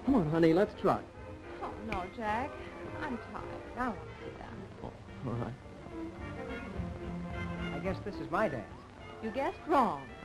Come on, honey, let's try. Oh, no, Jack. I'm tired. I want to sit down. Oh, all right. I guess this is my dance. You guessed wrong.